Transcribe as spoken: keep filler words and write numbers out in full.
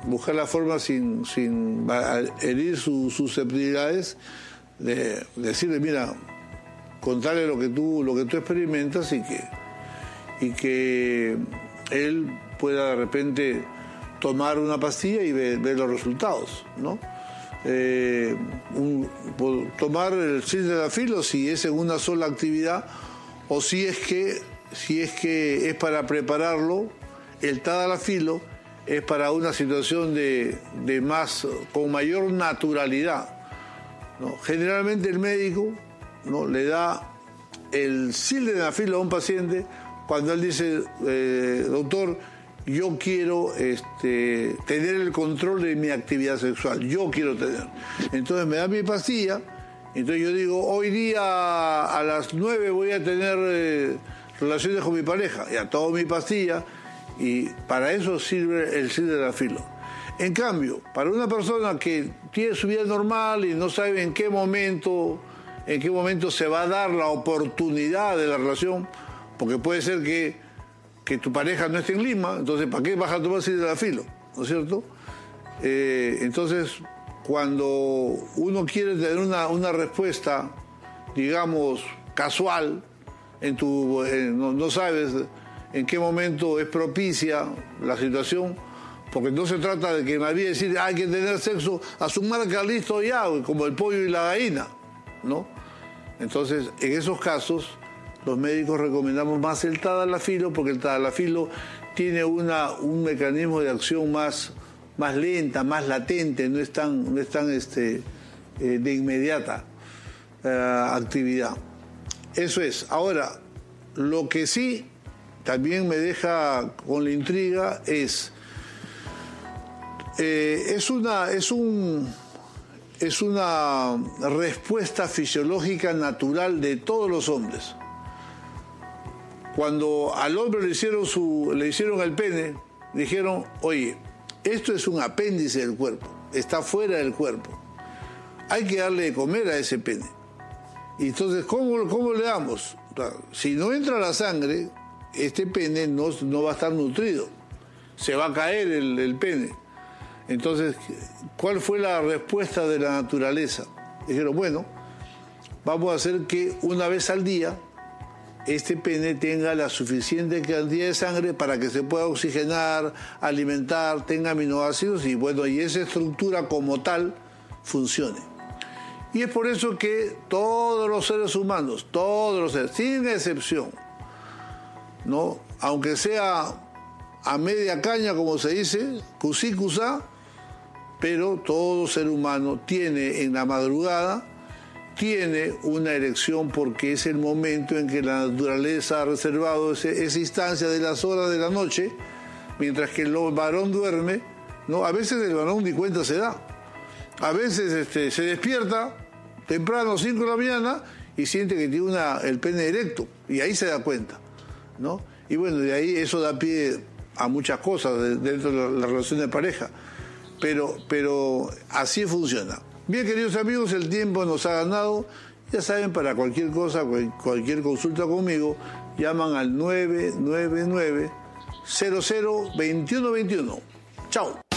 buscar la forma sin, sin herir sus susceptibilidades, de decirle, mira, contarle lo que tú, lo que tú experimentas y que, y que él pueda de repente tomar una pastilla y ver, ver los resultados, ¿no? Eh, un, tomar el sildenafilo si es en una sola actividad o si es que, si es, que es para prepararlo, el tadalafilo es para una situación de, de más, con mayor naturalidad, ¿no? Generalmente el médico, ¿no?, le da el sildenafilo a un paciente cuando él dice, eh, doctor, yo quiero este, tener el control de mi actividad sexual, yo quiero tener. Entonces me da mi pastilla, entonces yo digo, hoy día a las nueve voy a tener eh, relaciones con mi pareja, ya tomo mi pastilla y para eso sirve el sildenafilo. En cambio, para una persona que tiene su vida normal y no sabe en qué momento, en qué momento se va a dar la oportunidad de la relación, porque puede ser que que tu pareja no esté en Lima, entonces ¿para qué vas a tomar sildenafilo? ¿No es cierto? Eh, entonces, cuando uno quiere tener una, una respuesta, digamos, casual, en tu, en, no, no sabes en qué momento es propicia la situación, porque no se trata de que me había decir, hay que tener sexo a su marca, listo ya, como el pollo y la gallina, ¿no? Entonces, en esos casos, los médicos recomendamos más el tadalafilo porque el tadalafilo tiene una, un mecanismo de acción más, más lenta, más latente, no es tan, no es tan este, eh, de inmediata eh, actividad. Eso es. Ahora, lo que sí también me deja con la intriga es, eh, es, una, es, un, es una respuesta fisiológica natural de todos los hombres. Cuando al hombre le hicieron, su, le hicieron el pene, dijeron, oye, esto es un apéndice del cuerpo, está fuera del cuerpo. Hay que darle de comer a ese pene. Y entonces, ¿cómo, cómo le damos? Si no entra la sangre, este pene no, no va a estar nutrido. Se va a caer el, el pene. Entonces, ¿cuál fue la respuesta de la naturaleza? Dijeron, bueno, vamos a hacer que una vez al día este pene tenga la suficiente cantidad de sangre para que se pueda oxigenar, alimentar, tenga aminoácidos y bueno, y esa estructura como tal funcione. Y es por eso que todos los seres humanos, todos los seres, sin excepción, ¿no?, aunque sea a media caña, como se dice, cusí, cusá, pero todo ser humano tiene en la madrugada tiene una erección porque es el momento en que la naturaleza ha reservado ese, esa instancia de las horas de la noche, mientras que el varón duerme, ¿no? A veces el varón ni cuenta se da. A veces este, se despierta temprano, cinco de la mañana, y siente que tiene una, el pene erecto, y ahí se da cuenta, ¿no? Y bueno, de ahí eso da pie a muchas cosas de, dentro de la, la relación de pareja, pero, pero así funciona. Bien, queridos amigos, el tiempo nos ha ganado. Ya saben, para cualquier cosa, cualquier consulta conmigo, llaman al nueve nueve nueve, cero cero, dos uno dos uno. Chao.